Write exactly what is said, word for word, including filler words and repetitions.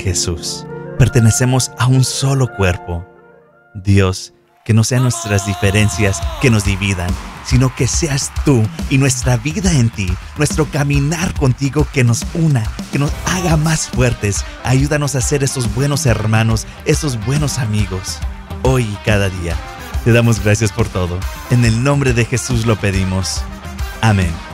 Jesús. Pertenecemos a un solo cuerpo. Dios, que no sean nuestras diferencias que nos dividan, sino que seas tú y nuestra vida en ti, nuestro caminar contigo que nos una, que nos haga más fuertes. Ayúdanos a ser esos buenos hermanos, esos buenos amigos, hoy y cada día. Te damos gracias por todo. En el nombre de Jesús lo pedimos. Amén.